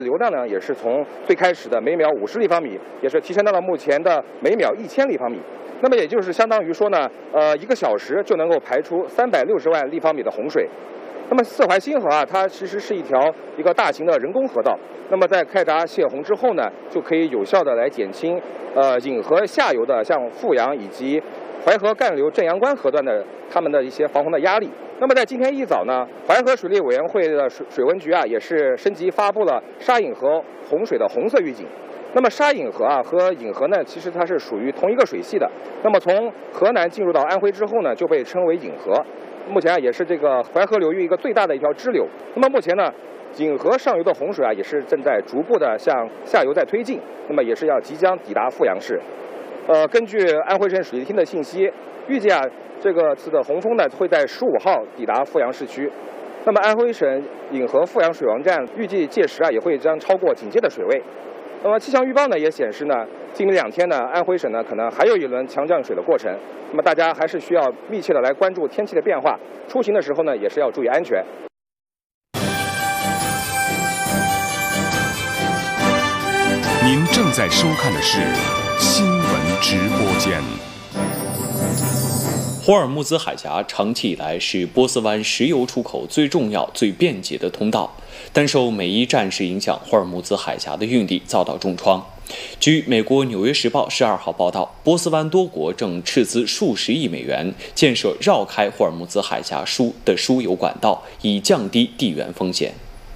流量呢，也是从最开始的每秒50立方米，也是提升到了目前的每秒1000立方米。那么也就是相当于说呢，1个小时就能够排出360万立方米的洪水。那么四淮新河啊，它其实是一个大型的人工河道。那么在开闸泄洪之后呢，就可以有效的来减轻引河下游的像富阳以及淮河干流镇阳关河段的他们的一些防洪的压力。那么在今天一早呢，淮河水利委员会的水文局啊，也是升级发布了沙引河洪水的红色预警。那么沙引河啊和引河呢，其实它是属于同一个水系的。那么从河南进入到安徽之后呢，就被称为引河。目前啊，也是这个淮河流域一个最大的一条支流。那么目前呢，引河上游的洪水啊，也是正在逐步的向下游在推进。那么也是即将抵达富阳市。根据安徽省水利厅的信息，预计啊，这个次的洪峰呢会在15号抵达富阳市区。那么安徽省引河富阳水王站预计届时啊也会将超过警戒的水位。那么气象预报呢也显示呢，今明2天呢，安徽省呢可能还有一轮强降水的过程。那么大家还是需要密切的来关注天气的变化，出行的时候呢也是要注意安全。 您正在收看的是新闻直播间。 霍尔木兹海峡长期以来是波斯湾石油出口最重要、最便捷的通道，但受美伊战事影响，霍尔木兹海峡的运力遭到重创。据美国《纽约时报》12号报道，波斯湾多国正斥资数十亿美元建设绕开霍尔木兹海峡的输油管道，以降低地缘风险。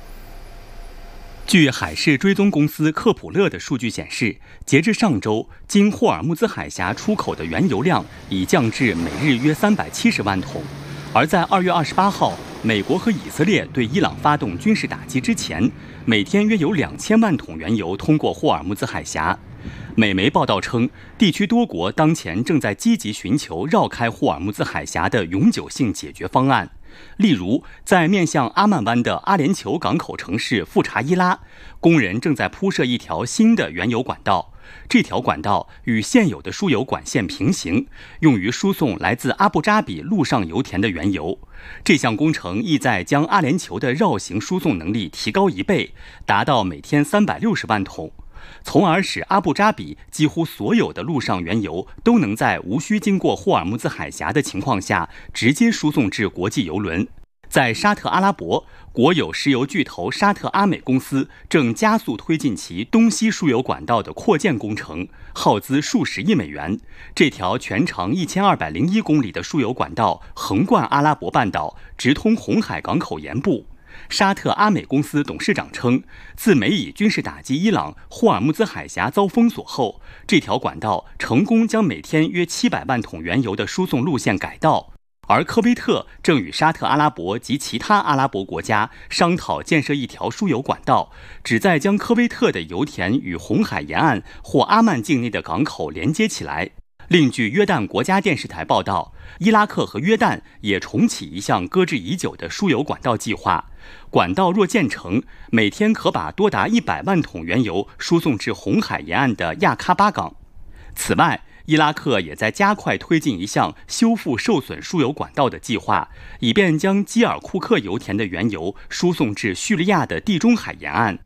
据海事追踪公司科普勒的数据显示，截至上周，经霍尔木兹海峡出口的原油量已降至每日约370万桶。而在2月28号，美国和以色列对伊朗发动军事打击之前，每天约有2000万桶原油通过霍尔木兹海峡。美媒报道称，地区多国当前正在积极寻求绕开霍尔木兹海峡的永久性解决方案。例如，在面向阿曼湾的阿联酋港口城市富查伊拉，工人正在铺设一条新的原油管道。这条管道与现有的输油管线平行，用于输送来自阿布扎比陆上油田的原油。这项工程意在将阿联酋的绕行输送能力提高1倍，达到每天360万桶，从而使阿布扎比几乎所有的陆上原油都能在无需经过霍尔木兹海峡的情况下直接输送至国际油轮。在沙特阿拉伯，国有石油巨头沙特阿美公司正加速推进其东西输油管道的扩建工程，耗资数十亿美元。这条全长1201公里的输油管道横贯阿拉伯半岛，直通红海港口沿部。沙特阿美公司董事长称，自美以军事打击伊朗，霍尔木兹海峡遭封锁后，这条管道成功将每天约700万桶原油的输送路线改道。而科威特正与沙特阿拉伯及其他阿拉伯国家商讨建设一条输油管道，旨在将科威特的油田与红海沿岸或阿曼境内的港口连接起来。另据约旦国家电视台报道，伊拉克和约旦也重启一项搁置已久的输油管道计划。管道若建成，每天可把多达100万桶原油输送至红海沿岸的亚喀巴港。此外，伊拉克也在加快推进一项修复受损输油管道的计划，以便将基尔库克油田的原油输送至叙利亚的地中海沿岸。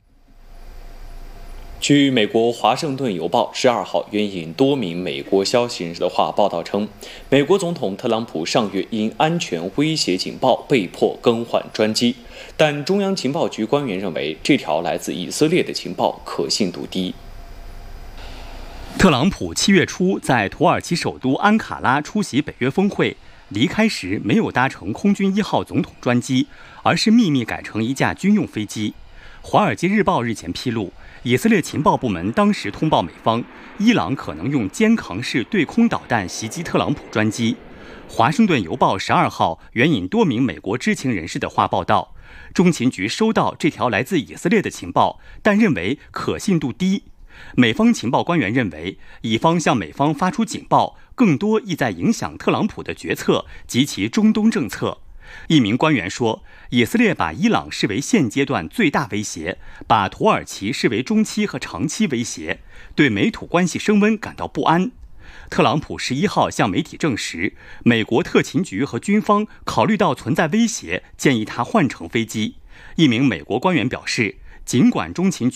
据美国《华盛顿邮报》12号援引多名美国消息人士的话报道称，美国总统特朗普上月因安全威胁警报被迫更换专机，但中央情报局官员认为这条来自以色列的情报可信度低。 特朗普7月初在土耳其首都安卡拉出席北约峰会，离开时没有搭乘空军1号总统专机，而是秘密改乘一架军用飞机。《华尔街日报》日前披露，以色列情报部门当时通报美方，伊朗可能用肩扛式对空导弹袭击特朗普专机。《华盛顿邮报》12号援引多名美国知情人士的话报道，中情局收到这条来自以色列的情报，但认为可信度低。美方情报官员认为，以方向美方发出警报，更多意在影响特朗普的决策及其中东政策。一名官员说，以色列把伊朗视为现阶段最大威胁，把土耳其视为中期和长期威胁，对美土关系升温感到不安。特朗普11号向媒体证实，美国特勤局和军方考虑到存在威胁，建议他换乘飞机。一名美国官员表示，尽管中情局